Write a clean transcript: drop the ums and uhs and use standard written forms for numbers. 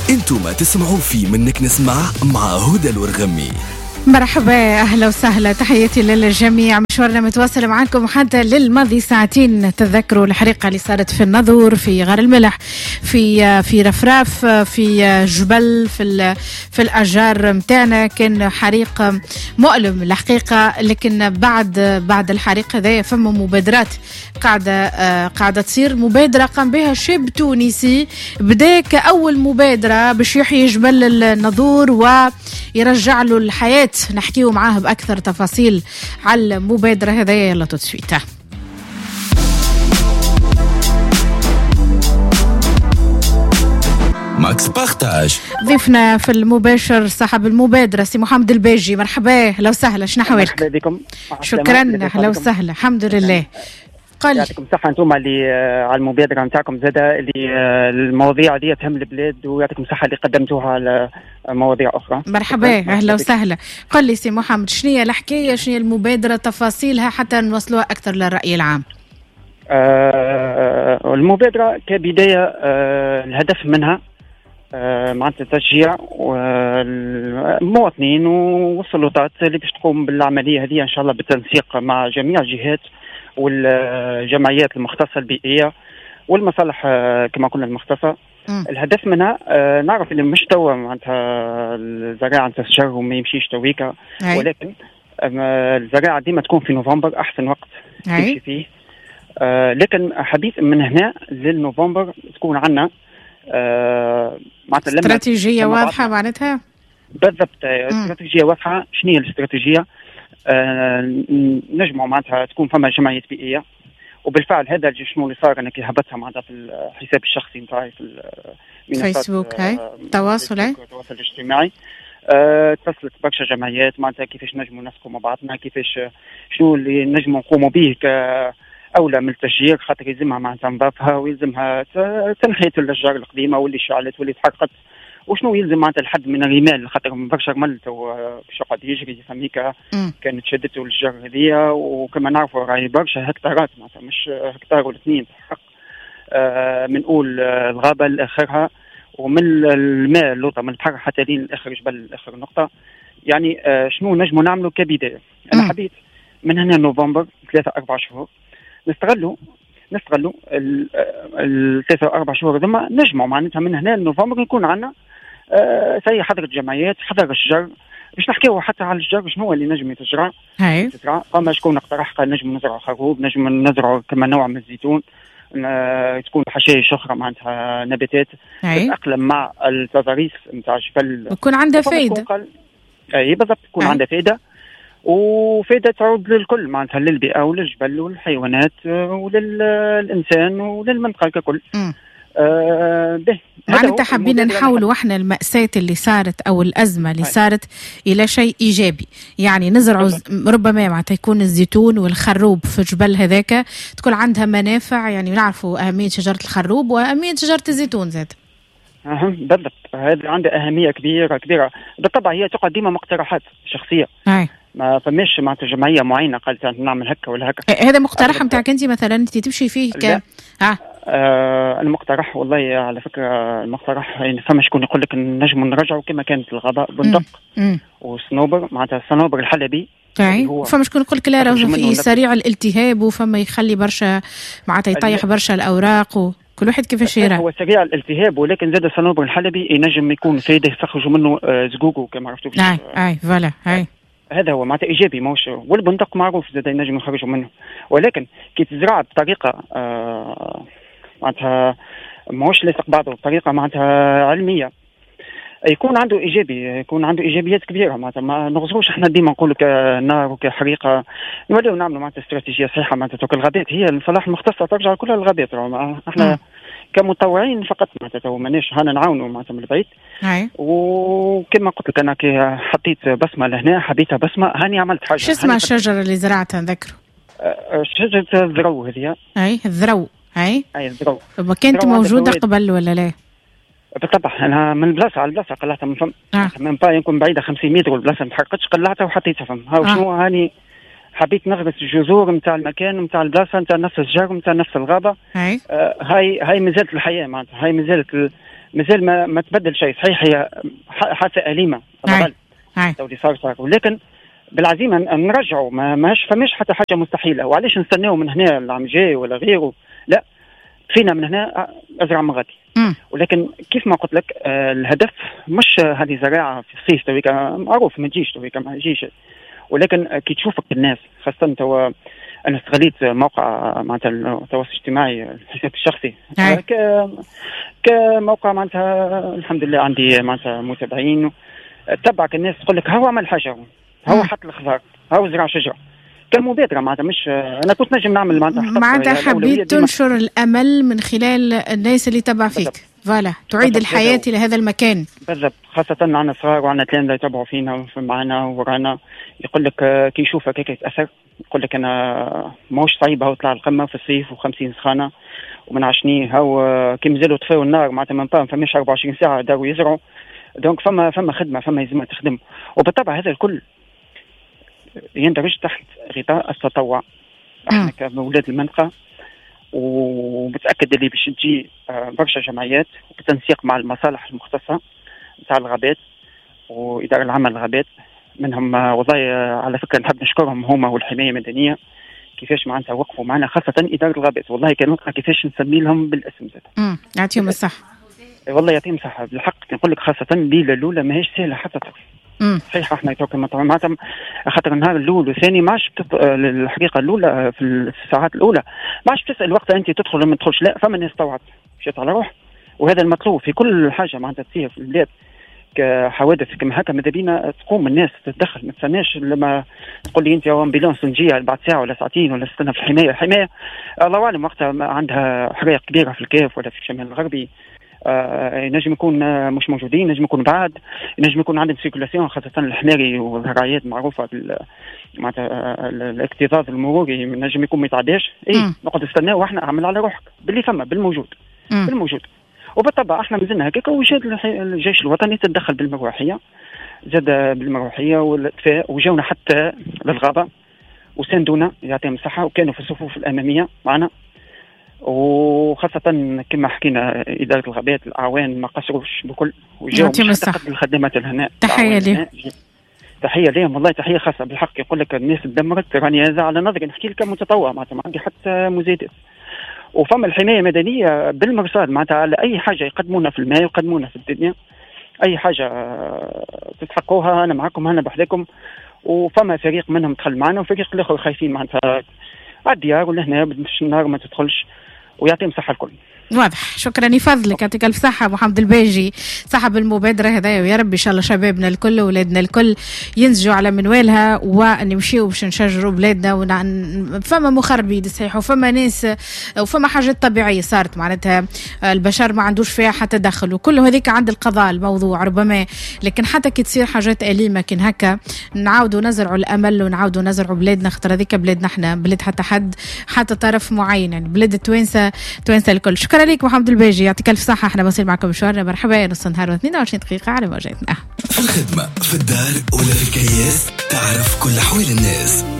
انتم تسمعوا في منك نسمع مع هدى الورغمي. مرحبا، أهلا وسهلا، تحياتي للجميع. مشوارنا متواصل معكم حتى للماضي ساعتين. تذكروا الحريقة اللي صارت في النظور، في غار الملح، في رفراف، في جبل، في الأشجار متاعنا. كان حريق مؤلم الحقيقة، لكن بعد الحريق هذا فما مبادرات قاعدة تصير. مبادرة قام بها شاب تونسي، بدا كأول مبادرة باش يحيي جبل النظور ويرجع له الحياة. نحكيه معاه بأكثر تفاصيل على المبادرة هذه. يلا تسويته. ماكس بارتاج. ضيفنا في المباشر صاحب المبادرة سي محمد الباجي. مرحبا، لو سهلا، شنو حوالك؟ مرحبا بكم. شكرا، لو سهلا، الحمد لله. قال يعطيكم الصحة انتم اللي على المبادرة نتاعكم زاده، اللي المواضيع دي تهم البلاد، ويعطيكم الصحة اللي قدمتوها على مواضيع أخرى. مرحبا، أهلا وسهلا. قل لي سي محمد، شنو هي الحكاية، شنو هي المبادرة، تفاصيلها حتى نوصلوها أكثر للرأي العام. المبادرة كبداية الهدف منها معناتها تشجيع المواطنين والسلطات اللي باش تقوم بالعملية هذه إن شاء الله بالتنسيق مع جميع الجهات والجمعيات المختصة البيئية والمصالح كما قلنا المختصة. الهدف منها نعرف اللي مش توا معناتها الزراعة تشجر وما يمشيش تويكا، ولكن الزراعة ديما تكون في نوفمبر أحسن وقت تمشي فيه. لكن حبيت من هنا للنوفمبر تكون عندنا معناتها استراتيجية واضحة معناتها. بالضبط، استراتيجية واضحة. شنو هي الاستراتيجية؟ نجمع معناتها تكون فما جمعيات بيئية، وبالفعل هذا شنو اللي صار، انا كي هبطها معناتها في الحساب الشخصي نتاعي في الفيسبوك، هاي التواصل الاجتماعي. اتصلت برشا جمعيات معناتها كيفاش نجموا نسقوا مع بعضنا، كيفاش شنو اللي نجموا نقوموا به كأولى من التشجير، خاطر يلزمها معناتها نظافها، ويلزمها تنحية الأشجار القديمة واللي شعلت واللي تحرقت، وشنو يلزم معناتها الحد من الرمال، خاطر برشا رمل باش يقعد يجري فميك كانت شدته الشجر هذيا. وكما نعرفوا راهي برشا هكتارات معناتها مش هكتار ولا اثنين تحرق، من اول الغابه لاخرها، ومن الماء اللوطه من البحر حتى لين الاخر جبل اخر نقطه. يعني شنو نجموا نعملوا كبدايه؟ انا حبيت من هنا نوفمبر 3-4 شهور نستغلوا الثلاثة 4 شهور ثم نجمعوا معناتها من هنا لنوفمبر يكون عندنا زي حضرة جمعيات حضر الشجر باش نحكيو حتى على الشجر شنو اللي نجم يتزرع. فما شكون اقترح قال نجم نزرعوا خروب، نجم نزرعوا كما نوع من الزيتون، تكون حشائش اخرى معناتها نباتات تتأقلم مع التضاريس نتاع الجبل ويكون عندها فايدة. اي بالضبط، تكون عندها فايدة، وفائدة تعود للكل معناتها للبيئة وللجبل والحيوانات وللإنسان وللمنطقة ككل. معناتها حبينا نحاولوا احنا المأساة اللي صارت او الأزمة اللي صارت الى شيء ايجابي. يعني نزرعوا ربما معناتها يكون الزيتون والخروب في الجبل هذاك تكون عندها منافع. يعني نعرفوا أهمية شجرة الخروب وأهمية شجرة الزيتون زاد. بالضبط، هذا عنده أهمية كبيرة. بالطبع هي تقعد ديما مقترحات شخصية، ما فماش معناتها جمعية معينة قالت نعمل هكا ولا هكا. هذا مقترح متاعك انت مثلا، انت تمشي فيه المقترح والله على فكرة المقترح يعني فما شكون يقول لك نجم نرجعوا كما كانت الغابة بندق وصنوبر معناتها الصنوبر الحلبي. فما شكون يقول لك لا راه في سريع الالتهاب وفما يخلي برشا معناتها يطيح برشا الأوراق وكل واحد كيفاش يرى. هو سريع الالتهاب، ولكن زاد الصنوبر الحلبي ينجم يكون فايدة يستخرجوا منه زقوقو كما عرفتوا. فوالا هذا هو معناتها ايجابي، ماهوش والبندق معروف زاد ينجم يخرجوا منه، ولكن كي تزرع بطريقه معناتها ماهوش لاصق بعضه، بطريقه معناتها علميه يكون عنده ايجابيات كبيره. معناتها ما نغزروش احنا ديما نقولوا كنار وكحريقه، نوليو نعملوا معناتها استراتيجيه صحيحه. معناتها الغابات هي المصالح المختصه ترجع كلها للغابات، احنا كمتطوعين فقط معناتها ماناش هانا نعاونوا معناتها من البعيد. وكما قلت لك انا كي حطيت بصمه لهنا، حبيتها بصمه، هاني عملت حاجه. شو اسمها الشجره اللي زرعتها نذكره؟ شجره الذرو هذه. الذرو. الذرو. كانت موجوده قبل ولا لا؟ بالطبع انا من بلاصه على بلاصه قلعتها من فم. من با يكون بعيده 50 متر والبلاصه ما تحرقتش، قلعتها وحطيتها فم. ها شنو هاني حبيت نغرس الجذور نتاع المكان نتاع البلاصه نتاع نفس الشجر نتاع نفس الغابه. هاي مازالت الحياه معناتها، هاي مازال ما تبدل شيء. صحيح هي حادثه اليمه اللي صار، ولكن بالعزيمه نرجعوا، فماش حتى حاجه مستحيله. وعلاش نستناو من هنا العام جاي ولا غيره؟ لا، فينا من هنا ازرع من غادي. ولكن كيف ما قلت لك الهدف مش هذه زراعه في الصيف تويك معروف ما تجيش تويك ما تجيش، ولكن كي تشوفك الناس خاصه توا انا استغليت موقع معناتها التواصل الاجتماعي الحساب الشخصي كموقع معناتها الحمد لله عندي معناتها متابعين. تبعك الناس تقول لك هو عمل حاجه، هو حط الخضار، هو زرع شجره كمبادره معناتها. مش انا كنت نجم نعمل معناتها حبيت تنشر الامل من خلال الناس اللي تبع فيك. فوالا تعيد الحياه الى هذا المكان بالضبط. خاصه عندنا صغار وعندنا تلامذه يتابعوا فينا معنا ورانا، يقول لك كي يشوفك هيك يتاثر، يقول لك انا ماهوش صعيب هو طلع القمه في الصيف و50 سخانه ومن عشنيه هو كي مازالوا طفاو النار معناتها ما فماش 24 ساعه داروا يزرعوا. دونك فما خدمه، فما يلزم تخدم. وبالطبع هذا الكل يندرج تحت غطاء التطوع. احنا كمولاد المنطقه ومتاكد اللي باش تجي برشا جمعيات بالتنسيق مع المصالح المختصه نتاع الغابات واداره العمل الغابات منهم. والله على فكره نحب نشكرهم هما والحمايه المدنيه كيفاش معناتها وقفوا معنا، خاصه اداره الغابات. والله كان نلقى كيفاش نسمي لهم بالاسم زاد. يعطيهم الصحه. والله يعطيهم الصحه بالحق. نقول لك خاصه الليله الاولى ماهيش سهله حتى صحيح. احنا معناتها خاطر النهار الاول والثاني ما عادش الحقيقه الاولى في الساعات الاولى ما عادش تسال وقتها انت تدخل ولا ما تدخلش. لا، فما الناس طوعت مشيت على روح، وهذا المطلوب في كل حاجه معناتها تصير في البلاد كحوادث كما هكا. ماذا بينا تقوم الناس تتدخل، ما تستناش لما تقول لي انت امبيلونس نجي بعد ساعه ولا ساعتين ولا استنى في الحمايه الله اعلم وقتها عندها حرائق كبيره في الكاف ولا في الشمال الغربي. ينجم يكون مش موجودين، ينجم يكون بعد، ينجم يكون عندهم سيركولاسيون خاصه الحماري والرايات معروفه معناتها الاكتظاظ المروري ينجم يكون ما يتعداش. نقعد نستناو واحنا عمل على روحك باللي فما بالموجود. وبالطبع احنا مازلنا هكاك. وجاد الجيش الوطني تدخل بالمروحيه زاد بالمروحيه والاطفاء، وجاونا حتى للغابه وساندونا يعطيهم الصحه، وكانوا في الصفوف الاماميه معنا. وخاصة كما حكينا إدارة الغابات الأعوان ما قصروش بكل وجاوا حتى الخدمات الهناء. تحية لهم والله، تحية خاصة بالحق. يقول لك الناس تدمرت، راني هذا على نظري نحكي لك متطوع معناتها ما عندي حتى مزايدات. وفما الحماية المدنية بالمرصاد معناتها على أي حاجة يقدمونا في الماء يقدمونا في الدنيا، أي حاجة تتحقوها أنا معكم أنا بحذاكم. وفما فريق منهم دخل معنا وفريق الآخر خايفين معناتها على الديار ولا هنا باش النار ما تدخلش، ويعطيهم صحة الكل. واضح. شكرا يفضلك، يعطيك الف صحة محمد الباجي صاحب المبادرة هذايا. ويا رب ان شاء الله شبابنا الكل واولادنا الكل ينسجوا على منوالها ونمشيو باش نشجروا بلادنا. فما مخربين صحيح وفما ناس وفما حاجات طبيعية صارت معناتها البشر ما عندوش فيها حتى دخل، وكل هذيك عند القضاء الموضوع ربما. لكن حتى كي تصير حاجات أليمة كن هكا نعاودوا نزرعوا الأمل ونعاودوا نزرعوا بلادنا، خاطر هذيك بلادنا احنا بلاد حتى حد حتى طرف معين، يعني بلاد التوانسة الكل. شكرا لك محمد الباجي، يعطيك الف صحة. احنا بنصير معكم مشوارنا مرحبا نص النهار 22 دقيقة على موجاتنا. في الخدمة في الدار ولا في الكياس تعرف كل أحوال الناس.